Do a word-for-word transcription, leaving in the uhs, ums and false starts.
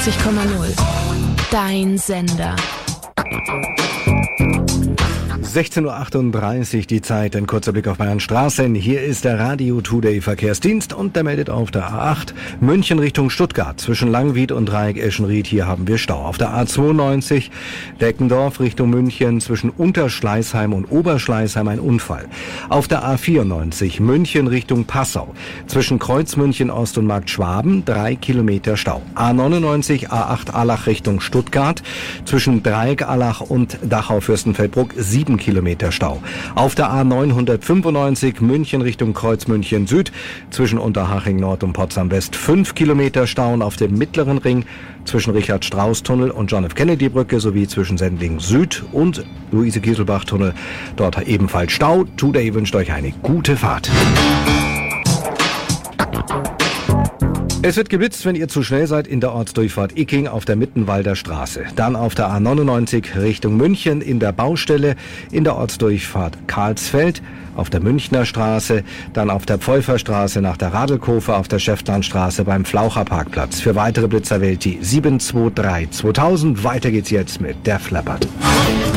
neunundneunzig Komma null. Dein Sender. sechzehn Uhr achtunddreißig die Zeit, ein kurzer Blick auf Bayern Straßen. Hier ist der Radio Today Verkehrsdienst und der meldet auf der A acht München Richtung Stuttgart zwischen Langwied und Dreieck-Eschenried. Hier haben wir Stau. Auf der A zweiundneunzig Deckendorf Richtung München zwischen Unterschleißheim und Oberschleißheim ein Unfall. Auf der A vierundneunzig München Richtung Passau zwischen Kreuzmünchen Ost und Markt Schwaben drei Kilometer Stau. A neunundneunzig A acht Allach Richtung Stuttgart zwischen Dreieck Allach und Dachau-Fürstenfeldbruck sieben Kilometer Stau. Auf der A neunhundertfünfundneunzig München Richtung Kreuzmünchen Süd zwischen Unterhaching Nord und Potsdam West fünf Kilometer Stau und auf dem mittleren Ring zwischen Richard-Strauß-Tunnel und John F. Kennedy-Brücke sowie zwischen Sendling Süd und Luise-Gieselbach-Tunnel dort ebenfalls Stau. Today wünscht euch eine gute Fahrt. Es wird geblitzt, wenn ihr zu schnell seid in der Ortsdurchfahrt Icking auf der Mittenwalder Straße. Dann auf der A neunundneunzig Richtung München in der Baustelle in der Ortsdurchfahrt Karlsfeld auf der Münchner Straße, dann auf der Pfeuferstraße nach der Radelkofe auf der Schäftlarnstraße beim Flaucherparkplatz. Für weitere Blitzer wählt die sieben zwei drei zweitausend. Weiter geht's jetzt mit der Flappert.